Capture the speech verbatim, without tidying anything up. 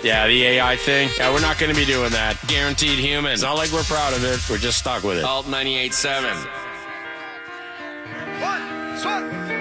Yeah, the A I thing. Yeah, we're not going to be doing that. Guaranteed human. It's not like we're proud of it. We're just stuck with it. Alt ninety-eight point seven. One, swat.